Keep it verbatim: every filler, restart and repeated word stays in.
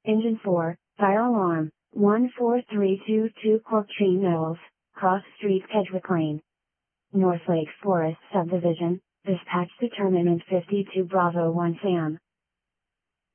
Engine four, fire alarm, one four three two two Cork Tree Knolls, Cross Street Kedgwick Lane. North Lake Forest Subdivision, dispatch determinant fifty-two Bravo one Sam.